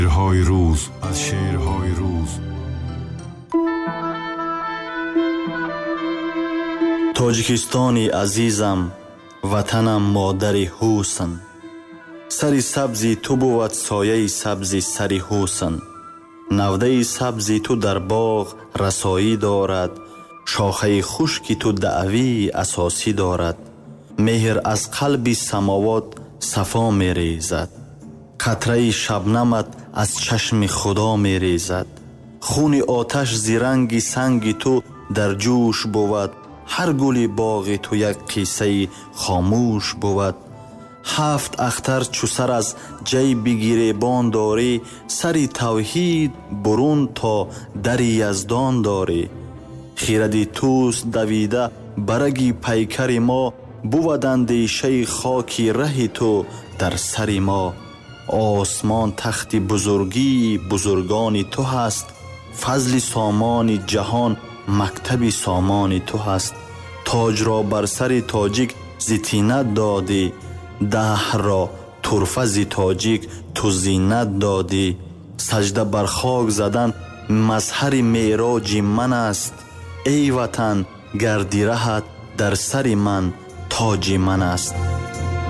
شعرهای روز از شعرهای روز. توجیکستانی عزیزم، وطنم مادری حسن. سری سبزی تو بود سایه سبزی سری حسن. نوده سبزی تو در باغ رسایی دارد، شاخه خشکی تو دعوی اساسی دارد. مهر از قلب سماوات صفا می ریزد، قطره شبنمت از چشم خدا می ریزد. خون آتش زیرنگی سنگی تو در جوش بود، هر گل باغ تو یک قصه خاموش بود. هفت اختر چو سر از جیب گریبان داری، سری توحید برون تا در یزدان داری. خیردی توست دویده برگی پیکر ما، بود اندیشه خاکی ره تو در سر ما. آسمان تخت بزرگی بزرگان تو هست، فضل سامان جهان مکتب سامان تو هست. تاج را بر سر تاجیک زینت دادی، دهر را طرفه ز تاجیک تو زینت دادی. سجده بر خاک زدن مظهر معراج من است، ای وطن گردی رهت در سر من تاج من است.